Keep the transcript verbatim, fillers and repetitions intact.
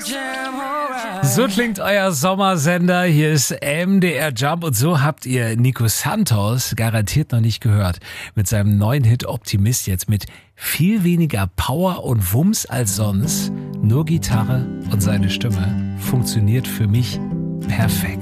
So klingt euer Sommersender. Hier ist M D R Jump und so habt ihr Nico Santos garantiert noch nicht gehört. Mit seinem neuen Hit Optimist jetzt mit viel weniger Power und Wumms als sonst. Nur Gitarre und seine Stimme funktioniert für mich perfekt.